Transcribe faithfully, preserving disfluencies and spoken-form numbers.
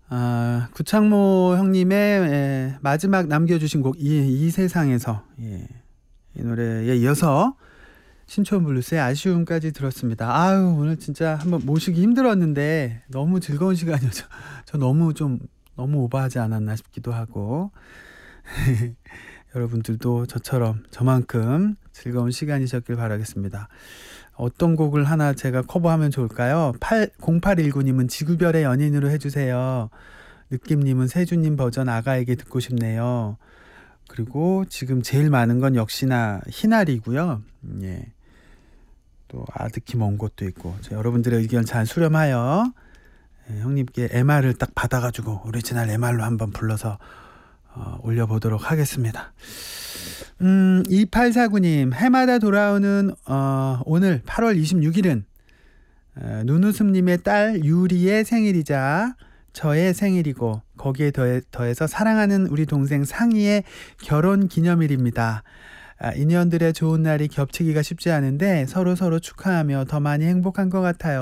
아, 구창모 형님의 예, 마지막 남겨주신 곡, 이, 이 세상에서. 예, 이 노래에 이어서 신촌 블루스의 아쉬움까지 들었습니다. 아유, 오늘 진짜 한번 모시기 힘들었는데 너무 즐거운 시간이었죠. 저 너무 좀, 너무 오버하지 않았나 싶기도 하고. 여러분들도 저처럼 저만큼 즐거운 시간이셨길 바라겠습니다. 어떤 곡을 하나 제가 커버하면 좋을까요? 공팔일구님은 지구별의 연인으로 해주세요. 느낌님은 세주님 버전 아가에게 듣고 싶네요. 그리고 지금 제일 많은 건 역시나 희날이고요. 예. 또 아득히 먼 곳도 있고, 여러분들의 의견 잘 수렴하여 예, 형님께 엠알을 딱 받아가지고 오리지널 엠알로 한번 불러서 어, 올려보도록 하겠습니다. 음, 이팔사구님, 해마다 돌아오는 어, 오늘 팔월 이십육일은 어, 눈웃음님의 딸 유리의 생일이자 저의 생일이고, 거기에 더해, 더해서 사랑하는 우리 동생 상희의 결혼 기념일입니다. 아, 인연들의 좋은 날이 겹치기가 쉽지 않은데 서로 서로 축하하며 더 많이 행복한 것 같아요.